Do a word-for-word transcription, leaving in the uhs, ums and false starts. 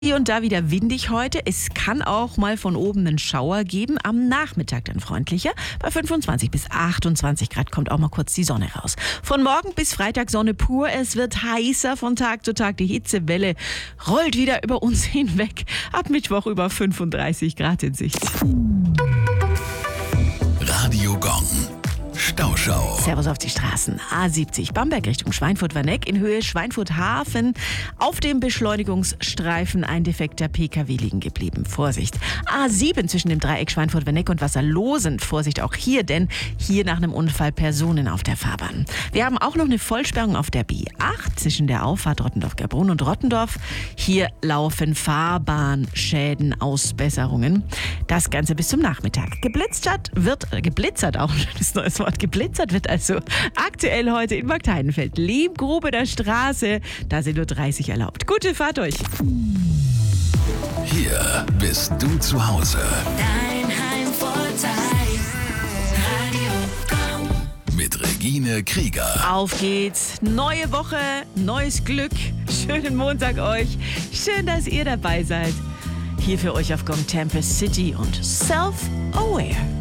Hier und da wieder windig heute. Es kann auch mal von oben einen Schauer geben. Am Nachmittag dann freundlicher. Bei fünfundzwanzig bis achtundzwanzig Grad kommt auch mal kurz die Sonne raus. Von morgen bis Freitag Sonne pur. Es wird heißer von Tag zu Tag. Die Hitzewelle rollt wieder über uns hinweg. Ab Mittwoch über fünfunddreißig Grad in Sicht. Radio Gong. Stauschau. Servus auf die Straßen. A siebzig Bamberg Richtung Schweinfurt-Warneck in Höhe Schweinfurt-Hafen. Auf dem Beschleunigungsstreifen ein defekter P K W liegen geblieben. Vorsicht. A sieben zwischen dem Dreieck Schweinfurt-Warneck und Wasserlosen. Vorsicht auch hier, denn hier nach einem Unfall Personen auf der Fahrbahn. Wir haben auch noch eine Vollsperrung auf der B acht zwischen der Auffahrt Rottendorf-Gerbrunn und Rottendorf. Hier laufen Fahrbahnschäden, Ausbesserungen. Das Ganze bis zum Nachmittag. Geblitzert wird, äh, geblitzert auch, das neues Wort. Geblitzert wird also aktuell heute in Marktheidenfeld. Lehmgrube der Straße, da sind nur dreißig erlaubt. Gute Fahrt euch. Hier bist du zu Hause. Dein Heimvorteil. Radio Gong. Mit Regine Krieger. Auf geht's. Neue Woche, neues Glück. Schönen Montag euch. Schön, dass ihr dabei seid. Hier für euch auf Gong Tempest City und Self-Aware.